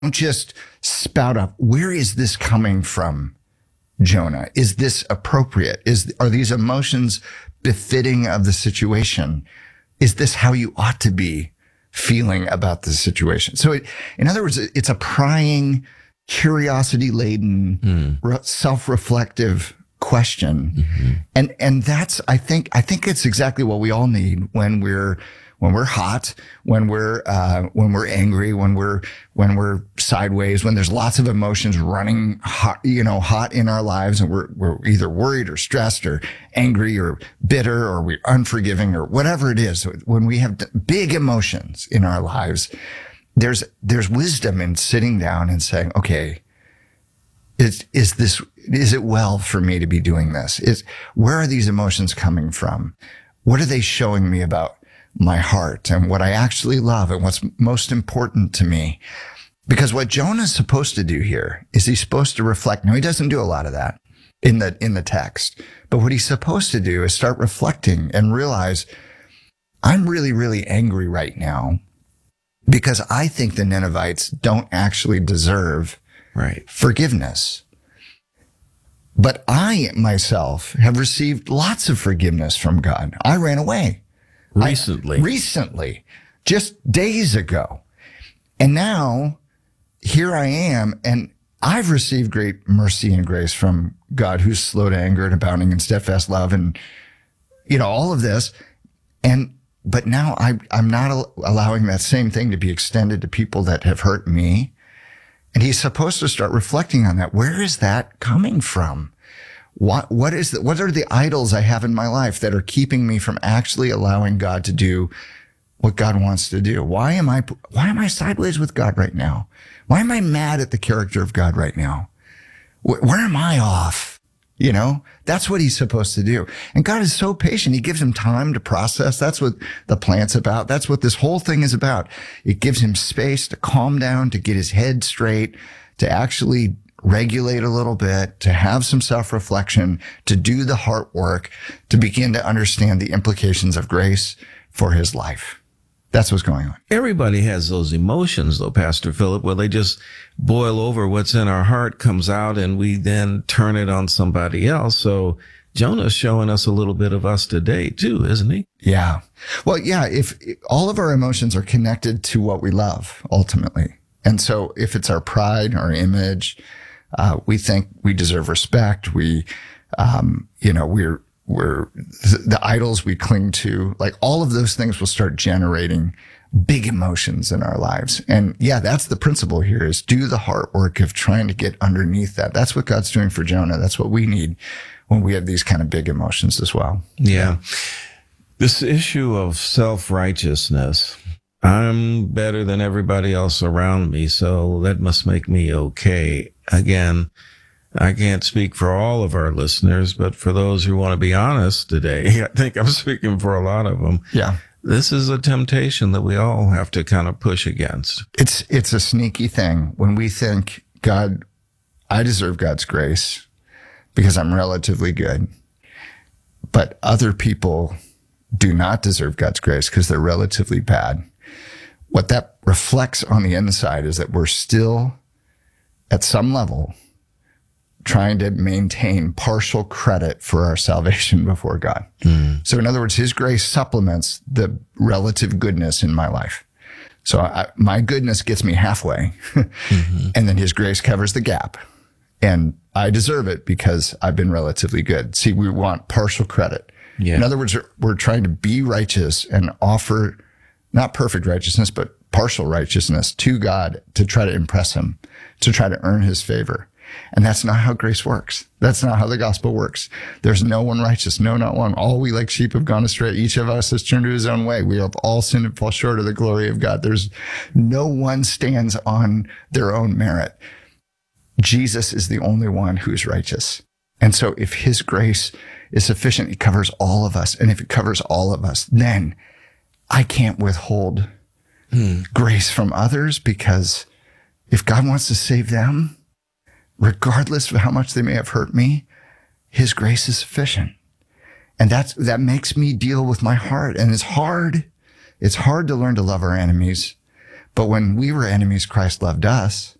Don't just spout up. Where is this coming from, Jonah? Is this appropriate? Are these emotions befitting of the situation? Is this how you ought to be feeling about the situation? So in other words, it's a prying, curiosity-laden, self-reflective question. Mm-hmm. And that's, I think it's exactly what we all need when we're hot, when we're angry, when we're sideways, when there's lots of emotions running hot in our lives, and we're either worried or stressed or angry or bitter or we're unforgiving or whatever it is. When we have big emotions in our lives, there's wisdom in sitting down and saying, okay, is it well for me to be doing this? Where are these emotions coming from? What are they showing me about my heart and what I actually love and what's most important to me? Because what Jonah's supposed to do here is he's supposed to reflect. Now, he doesn't do a lot of that in the text, but what he's supposed to do is start reflecting and realize, I'm really, really angry right now because I think the Ninevites don't actually deserve forgiveness. But I myself have received lots of forgiveness from God. I ran away. Recently, just days ago. And now here I am, and I've received great mercy and grace from God, who's slow to anger and abounding in steadfast love, and all of this. But now I'm not allowing that same thing to be extended to people that have hurt me. And he's supposed to start reflecting on that. Where is that coming from? What are the idols I have in my life that are keeping me from actually allowing God to do what God wants to do? Why am I sideways with God right now? Why am I mad at the character of God right now? Where am I off? That's what he's supposed to do. And God is so patient. He gives him time to process. That's what the plant's about. That's what this whole thing is about. It gives him space to calm down, to get his head straight, to actually regulate a little bit, to have some self-reflection, to do the heart work, to begin to understand the implications of grace for his life. That's what's going on. Everybody has those emotions, though, Pastor Philip, where they just boil over. What's in our heart comes out, and we then turn it on somebody else. So Jonah's showing us a little bit of us today, too, isn't he? Yeah. Well, yeah, if all of our emotions are connected to what we love, ultimately. And so if it's our pride, our image, we think we deserve respect. We're the idols we cling to, like all of those things will start generating big emotions in our lives. And yeah, that's the principle here, is do the heart work of trying to get underneath that. That's what God's doing for Jonah. That's what we need when we have these kind of big emotions as well. Yeah. This issue of self-righteousness, I'm better than everybody else around me, so that must make me okay. Again, I can't speak for all of our listeners, but for those who want to be honest today, I think I'm speaking for a lot of them. Yeah. This is a temptation that we all have to kind of push against. It's a sneaky thing when we think, God, I deserve God's grace because I'm relatively good, but other people do not deserve God's grace because they're relatively bad. What that reflects on the inside is that we're still, at some level, trying to maintain partial credit for our salvation before God. So in other words, his grace supplements the relative goodness in my life. So my goodness gets me halfway, and then his grace covers the gap. And I deserve it because I've been relatively good. See, we want partial credit. Yeah. In other words, we're trying to be righteous and offer not perfect righteousness, but partial righteousness to God to try to impress him, to try to earn his favor. And that's not how grace works. That's not how the gospel works. There's no one righteous, no, not one. All we like sheep have gone astray. Each of us has turned to his own way. We have all sinned and fall short of the glory of God. There's no one stands on their own merit. Jesus is the only one who's righteous. And so if his grace is sufficient, it covers all of us. And if it covers all of us, then I can't withhold grace from others, because if God wants to save them, regardless of how much they may have hurt me, his grace is sufficient. And that makes me deal with my heart. And it's hard. It's hard to learn to love our enemies, But when we were enemies, Christ loved us.